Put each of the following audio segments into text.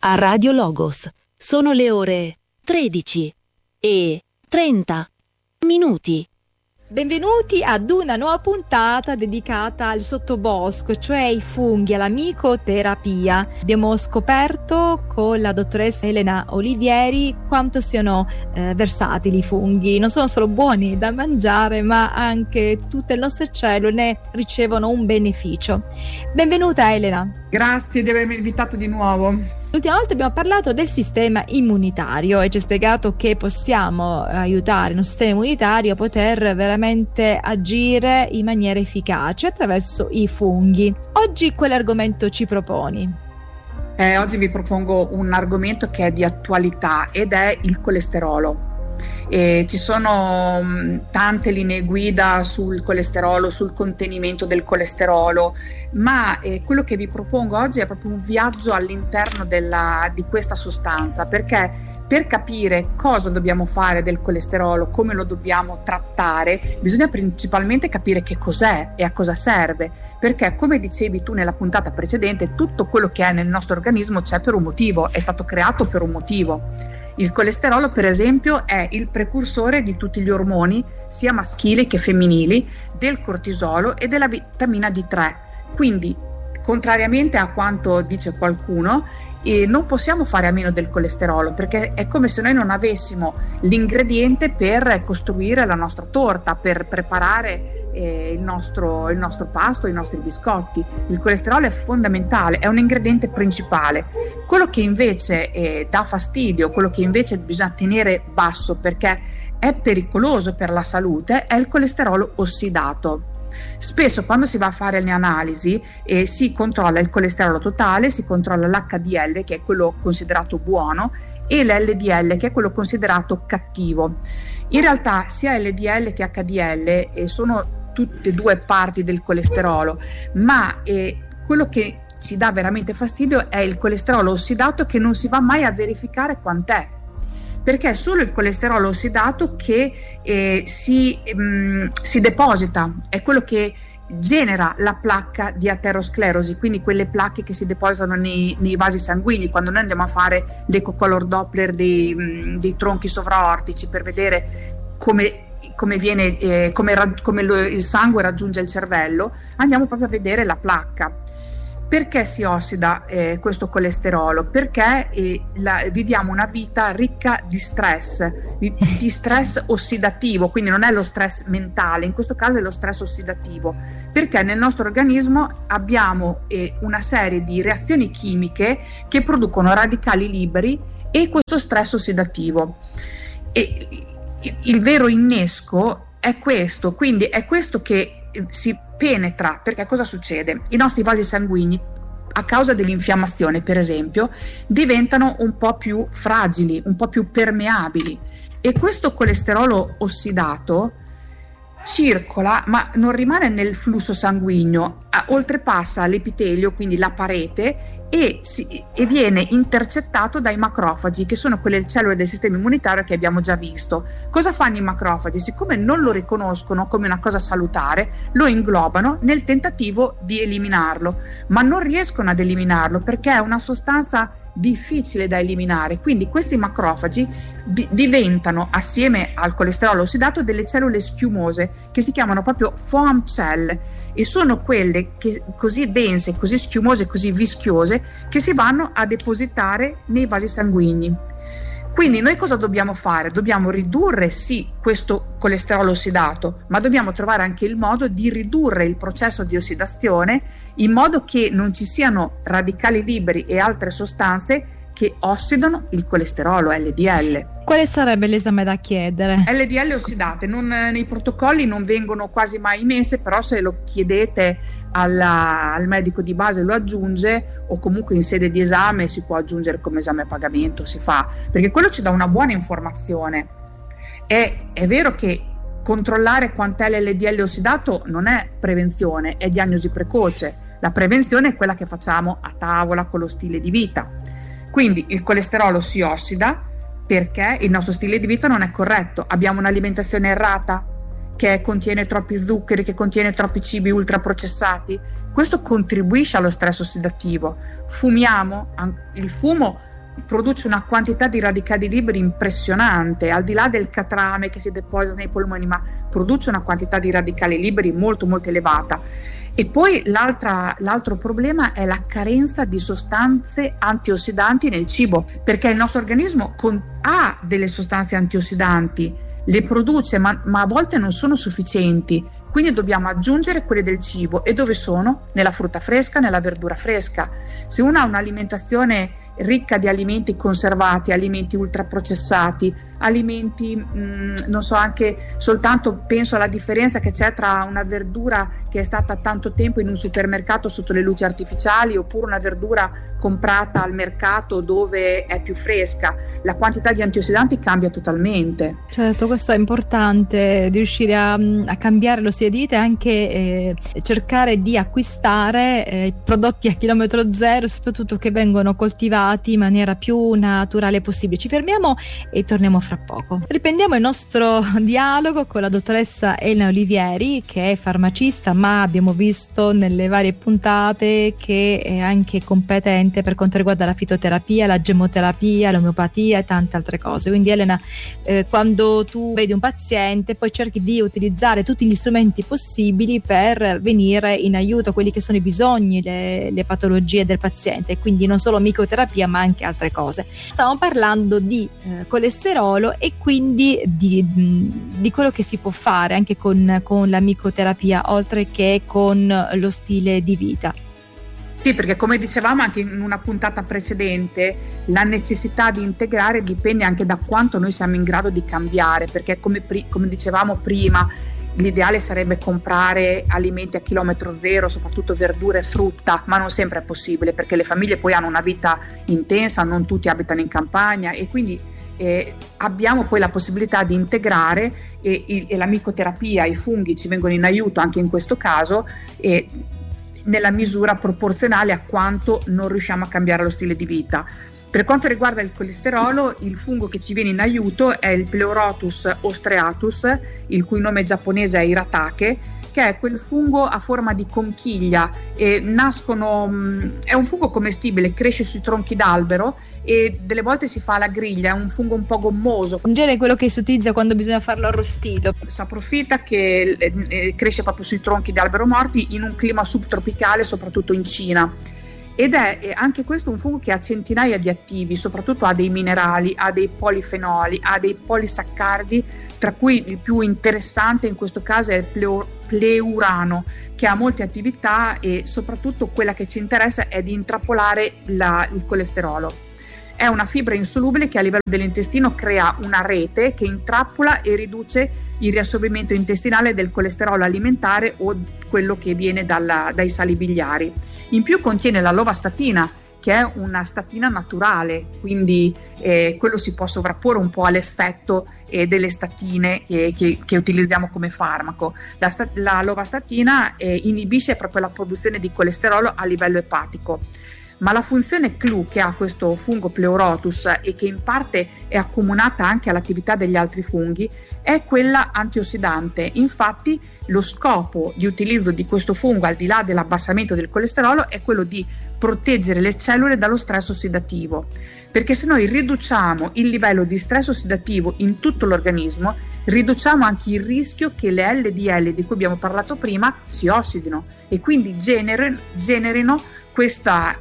a Radio Logos. Sono le ore 13:30. Benvenuti ad una nuova puntata dedicata al sottobosco, cioè ai funghi, alla micoterapia. Abbiamo scoperto con la dottoressa Elena Olivieri quanto siano versatili i funghi. Non sono solo buoni da mangiare, ma anche tutte le nostre cellule ne ricevono un beneficio. Benvenuta Elena. Grazie di avermi invitato di nuovo. L'ultima volta abbiamo parlato del sistema immunitario e ci hai spiegato che possiamo aiutare il nostro sistema immunitario a poter veramente agire in maniera efficace attraverso i funghi. Oggi quale argomento ci proponi? Oggi vi propongo un argomento che è di attualità ed è il colesterolo. Ci sono tante linee guida sul colesterolo, sul contenimento del colesterolo, ma quello che vi propongo oggi è proprio un viaggio all'interno di questa sostanza, perché per capire cosa dobbiamo fare del colesterolo, come lo dobbiamo trattare, bisogna principalmente capire che cos'è e a cosa serve, perché come dicevi tu nella puntata precedente, tutto quello che è nel nostro organismo c'è per un motivo, è stato creato per un motivo. Il colesterolo, per esempio, è il precursore di tutti gli ormoni, sia maschili che femminili, del cortisolo e della vitamina D3. Quindi, contrariamente a quanto dice qualcuno, non possiamo fare a meno del colesterolo, perché è come se noi non avessimo l'ingrediente per costruire la nostra torta, per preparare il nostro pasto, i nostri biscotti. Il colesterolo è fondamentale, è un ingrediente principale. Quello che invece dà fastidio, quello che invece bisogna tenere basso perché è pericoloso per la salute, è il colesterolo ossidato. Spesso quando si va a fare le analisi si controlla il colesterolo totale, si controlla l'HDL, che è quello considerato buono, e l'LDL, che è quello considerato cattivo. In realtà sia LDL che HDL sono tutte e due parti del colesterolo, ma quello che ci dà veramente fastidio è il colesterolo ossidato, che non si va mai a verificare quant'è, perché è solo il colesterolo ossidato che si deposita, è quello che genera la placca di aterosclerosi, quindi quelle placche che si depositano nei vasi sanguigni quando noi andiamo a fare l'ecocolor Doppler dei tronchi sovraortici per vedere come il sangue raggiunge il cervello. Andiamo proprio a vedere la placca. Perché si ossida questo colesterolo? Perché viviamo una vita ricca di stress ossidativo, quindi non è lo stress mentale, in questo caso è lo stress ossidativo, perché nel nostro organismo abbiamo una serie di reazioni chimiche che producono radicali liberi e questo stress ossidativo. E il vero innesco è questo, quindi è questo che si penetra, perché cosa succede? I nostri vasi sanguigni, a causa dell'infiammazione per esempio, diventano un po' più fragili, un po' più permeabili, e questo colesterolo ossidato circola ma non rimane nel flusso sanguigno, oltrepassa l'epitelio, quindi la parete, e viene intercettato dai macrofagi, che sono quelle cellule del sistema immunitario che abbiamo già visto. Cosa fanno i macrofagi? Siccome non lo riconoscono come una cosa salutare, lo inglobano nel tentativo di eliminarlo, ma non riescono ad eliminarlo perché è una sostanza difficile da eliminare. Quindi questi macrofagi diventano, assieme al colesterolo ossidato, delle cellule schiumose che si chiamano proprio foam cell, e sono quelle così dense, così schiumose, così vischiose, che si vanno a depositare nei vasi sanguigni. Quindi noi cosa dobbiamo fare? Dobbiamo ridurre sì questo colesterolo ossidato, ma dobbiamo trovare anche il modo di ridurre il processo di ossidazione in modo che non ci siano radicali liberi e altre sostanze che ossidano il colesterolo LDL. Quale sarebbe l'esame da chiedere? LDL ossidate, nei protocolli non vengono quasi mai messe, però se lo chiedete al medico di base lo aggiunge, o comunque in sede di esame si può aggiungere come esame a pagamento, si fa, perché quello ci dà una buona informazione. È vero che controllare quant'è l'LDL ossidato non è prevenzione, è diagnosi precoce. La prevenzione è quella che facciamo a tavola con lo stile di vita. Quindi il colesterolo si ossida perché il nostro stile di vita non è corretto, abbiamo un'alimentazione errata che contiene troppi zuccheri, che contiene troppi cibi ultraprocessati. Questo contribuisce allo stress ossidativo. Fumiamo, il fumo produce una quantità di radicali liberi impressionante, al di là del catrame che si deposita nei polmoni, ma produce una quantità di radicali liberi molto molto elevata. E poi l'altro problema è la carenza di sostanze antiossidanti nel cibo, perché il nostro organismo ha delle sostanze antiossidanti, le produce, ma a volte non sono sufficienti, quindi dobbiamo aggiungere quelle del cibo. E dove sono? Nella frutta fresca, nella verdura fresca. Se uno ha un'alimentazione ricca di alimenti conservati, alimenti ultraprocessati, alimenti, non so, anche soltanto penso alla differenza che c'è tra una verdura che è stata tanto tempo in un supermercato sotto le luci artificiali oppure una verdura comprata al mercato dove è più fresca. La quantità di antiossidanti cambia totalmente. Certo, questo è importante, di riuscire a cambiare lo stile di vita e anche cercare di acquistare prodotti a chilometro zero, soprattutto che vengono coltivati in maniera più naturale possibile. Ci fermiamo e torniamo fra poco. Riprendiamo il nostro dialogo con la dottoressa Elena Olivieri, che è farmacista, ma abbiamo visto nelle varie puntate che è anche competente per quanto riguarda la fitoterapia, la gemoterapia, l'omeopatia e tante altre cose. Quindi Elena, quando tu vedi un paziente, poi cerchi di utilizzare tutti gli strumenti possibili per venire in aiuto a quelli che sono i bisogni, le patologie del paziente, quindi non solo micoterapia ma anche altre cose. Stavamo parlando di colesterolo e quindi di quello che si può fare anche con la micoterapia, oltre che con lo stile di vita. Sì, perché come dicevamo anche in una puntata precedente, la necessità di integrare dipende anche da quanto noi siamo in grado di cambiare, perché come dicevamo prima, l'ideale sarebbe comprare alimenti a chilometro zero, soprattutto verdure e frutta, ma non sempre è possibile perché le famiglie poi hanno una vita intensa, non tutti abitano in campagna e quindi abbiamo poi la possibilità di integrare e la micoterapia, i funghi ci vengono in aiuto anche in questo caso nella misura proporzionale a quanto non riusciamo a cambiare lo stile di vita. Per quanto riguarda il colesterolo, il fungo che ci viene in aiuto è il Pleurotus ostreatus, il cui nome giapponese è Iratake, che è quel fungo a forma di conchiglia. È un fungo commestibile, cresce sui tronchi d'albero e delle volte si fa alla griglia, è un fungo un po' gommoso. In genere è quello che si utilizza quando bisogna farlo arrostito. Saprofita, che cresce proprio sui tronchi di albero morti in un clima subtropicale, soprattutto in Cina. Ed è anche questo un fungo che ha centinaia di attivi, soprattutto ha dei minerali, ha dei polifenoli, ha dei polisaccaridi, tra cui il più interessante in questo caso è il pleurano, che ha molte attività e soprattutto quella che ci interessa è di intrappolare il colesterolo. È una fibra insolubile che a livello dell'intestino crea una rete che intrappola e riduce il riassorbimento intestinale del colesterolo alimentare o quello che viene dai sali biliari. In più contiene la lovastatina, che è una statina naturale, quindi quello si può sovrapporre un po' all'effetto delle statine che utilizziamo come farmaco. La lovastatina inibisce proprio la produzione di colesterolo a livello epatico. Ma la funzione clou che ha questo fungo Pleurotus e che in parte è accomunata anche all'attività degli altri funghi è quella antiossidante. Infatti lo scopo di utilizzo di questo fungo, al di là dell'abbassamento del colesterolo, è quello di proteggere le cellule dallo stress ossidativo, perché se noi riduciamo il livello di stress ossidativo in tutto l'organismo, riduciamo anche il rischio che le LDL di cui abbiamo parlato prima si ossidino e quindi generino queste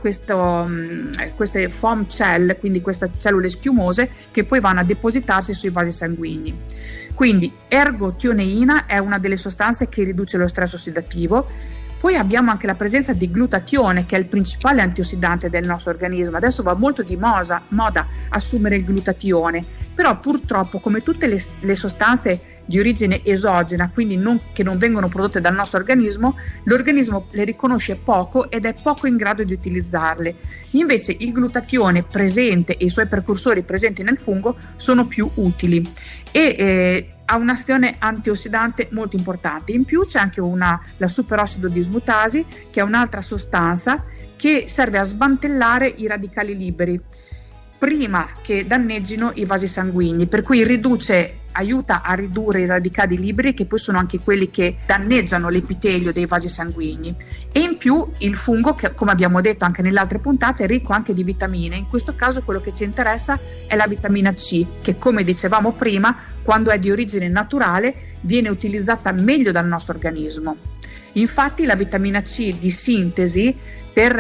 foam cell, quindi queste cellule schiumose che poi vanno a depositarsi sui vasi sanguigni. Quindi ergotioneina è una delle sostanze che riduce lo stress ossidativo. Poi abbiamo anche la presenza di glutatione, che è il principale antiossidante del nostro organismo. Adesso va molto di moda assumere il glutatione, però purtroppo, come tutte le sostanze di origine esogena, quindi che non vengono prodotte dal nostro organismo, l'organismo le riconosce poco ed è poco in grado di utilizzarle. Invece il glutatione presente e i suoi precursori presenti nel fungo sono più utili e ha un'azione antiossidante molto importante. In più c'è anche la superossido dismutasi, che è un'altra sostanza che serve a smantellare i radicali liberi. prima che danneggino i vasi sanguigni, per cui aiuta a ridurre i radicali liberi, che poi sono anche quelli che danneggiano l'epitelio dei vasi sanguigni. E in più il fungo, che come abbiamo detto anche nelle altre puntate, è ricco anche di vitamine. In questo caso quello che ci interessa è la vitamina C, che come dicevamo prima, quando è di origine naturale viene utilizzata meglio dal nostro organismo. Infatti la vitamina C di sintesi, per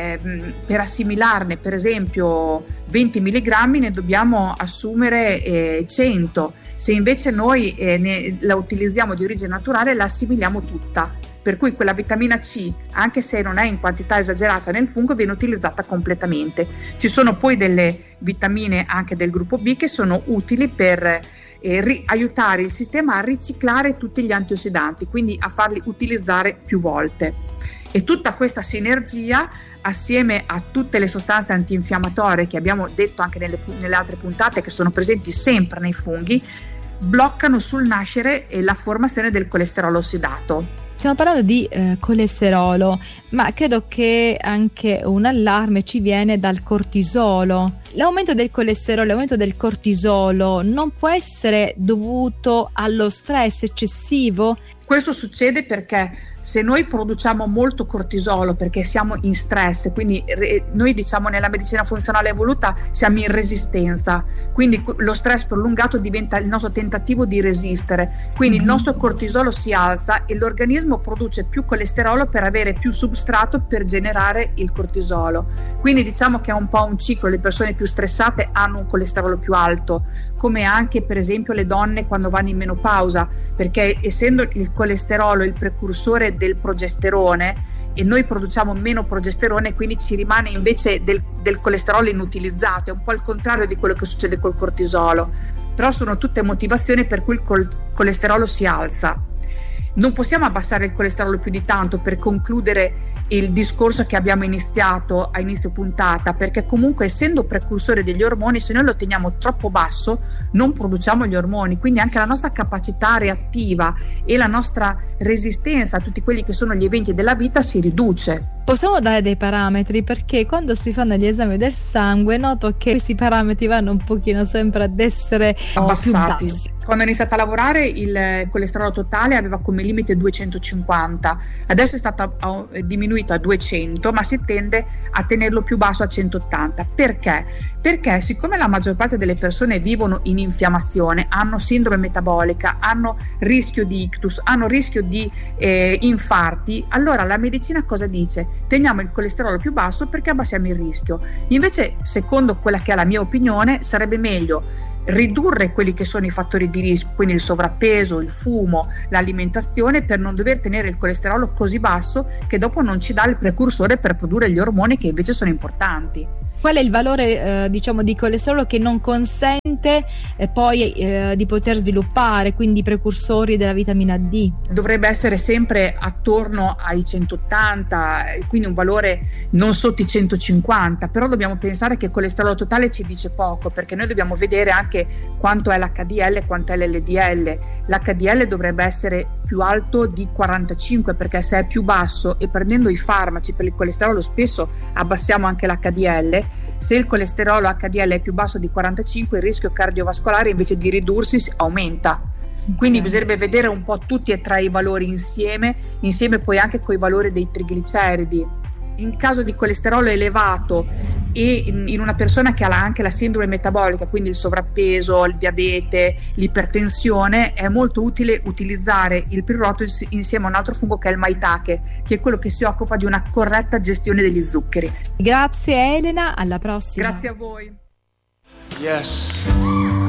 assimilarne per esempio 20 mg ne dobbiamo assumere 100. Se invece noi la utilizziamo di origine naturale, la assimiliamo tutta, per cui quella vitamina C, anche se non è in quantità esagerata nel fungo, viene utilizzata completamente. Ci sono poi delle vitamine anche del gruppo B che sono utili per aiutare il sistema a riciclare tutti gli antiossidanti, quindi a farli utilizzare più volte. E tutta questa sinergia, assieme a tutte le sostanze antinfiammatorie che abbiamo detto anche nelle altre puntate, che sono presenti sempre nei funghi, bloccano sul nascere la formazione del colesterolo ossidato. Stiamo parlando di colesterolo, ma credo che anche un allarme ci viene dal cortisolo. L'aumento del colesterolo, l'aumento del cortisolo non può essere dovuto allo stress eccessivo? Questo succede perché se noi produciamo molto cortisolo perché siamo in stress, quindi noi diciamo nella medicina funzionale evoluta siamo in resistenza, quindi lo stress prolungato diventa il nostro tentativo di resistere, quindi il nostro cortisolo si alza e l'organismo produce più colesterolo per avere più substrato per generare il cortisolo. Quindi diciamo che è un po' un ciclo, le persone più stressate hanno un colesterolo più alto, come anche per esempio le donne quando vanno in menopausa, perché essendo il colesterolo il precursore del progesterone e noi produciamo meno progesterone, quindi ci rimane invece del colesterolo inutilizzato. È un po' il contrario di quello che succede col cortisolo, però sono tutte motivazioni per cui il colesterolo si alza. Non possiamo abbassare il colesterolo più di tanto per concludere il discorso che abbiamo iniziato a inizio puntata, perché comunque essendo precursore degli ormoni, se noi lo teniamo troppo basso non produciamo gli ormoni, quindi anche la nostra capacità reattiva e la nostra resistenza a tutti quelli che sono gli eventi della vita si riduce. Possiamo dare dei parametri, perché quando si fanno gli esami del sangue noto che questi parametri vanno un pochino sempre ad essere abbassati. Più bassi. Quando ho iniziato a lavorare il colesterolo totale aveva come limite 250, adesso è stato diminuito a 200, ma si tende a tenerlo più basso a 180. Perché? Perché siccome la maggior parte delle persone vivono in infiammazione, hanno sindrome metabolica, hanno rischio di ictus, hanno rischio di infarti, allora la medicina cosa dice? Teniamo il colesterolo più basso perché abbassiamo il rischio. Invece, secondo quella che è la mia opinione, sarebbe meglio ridurre quelli che sono i fattori di rischio, quindi il sovrappeso, il fumo, l'alimentazione, per non dover tenere il colesterolo così basso che dopo non ci dà il precursore per produrre gli ormoni che invece sono importanti. Qual è il valore diciamo di colesterolo che non consente poi di poter sviluppare quindi i precursori della vitamina D? Dovrebbe essere sempre attorno ai 180, quindi un valore non sotto i 150, però dobbiamo pensare che il colesterolo totale ci dice poco, perché noi dobbiamo vedere anche quanto è l'HDL e quanto è l'LDL. L'HDL dovrebbe essere più alto di 45, perché se è più basso, e prendendo i farmaci per il colesterolo spesso abbassiamo anche l'HDL, se il colesterolo HDL è più basso di 45 il rischio cardiovascolare invece di ridursi aumenta. Quindi bisognerebbe vedere un po' tutti e tre i valori insieme poi anche con i valori dei trigliceridi. In caso di colesterolo elevato e in una persona che ha anche la sindrome metabolica, quindi il sovrappeso, il diabete, l'ipertensione, è molto utile utilizzare il pirroto insieme a un altro fungo che è il maitake, che è quello che si occupa di una corretta gestione degli zuccheri. Grazie Elena, alla prossima. Grazie a voi. Yes.